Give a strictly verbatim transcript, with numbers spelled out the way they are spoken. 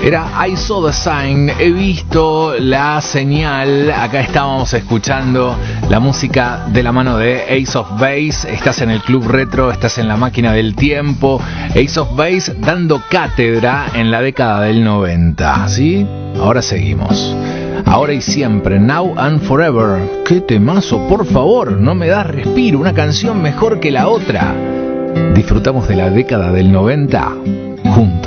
Era I Saw the Sign, he visto la señal. Acá estábamos escuchando la música de la mano de Ace of Base. Estás en el Club Retro, estás en la máquina del tiempo. Ace of Base dando cátedra en la década del noventa, ¿sí? Ahora seguimos. Ahora y siempre, Now and Forever. ¡Qué temazo, por favor! No me das respiro, una canción mejor que la otra. Disfrutamos de la década del noventa juntos.